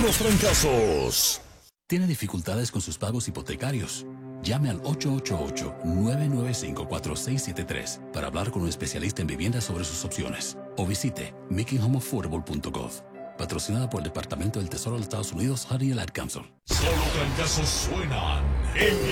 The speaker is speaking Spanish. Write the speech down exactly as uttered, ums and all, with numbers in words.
Puros Trancazos. ¿Tiene dificultades con sus pagos hipotecarios? Llame al ocho ocho ocho, nueve nueve cinco, cuatro seis siete tres para hablar con un especialista en vivienda sobre sus opciones. O visite making home affordable punto gov. Patrocinada por el Departamento del Tesoro de los Estados Unidos, Harry y el Ad Council. Solo trancazos suenan en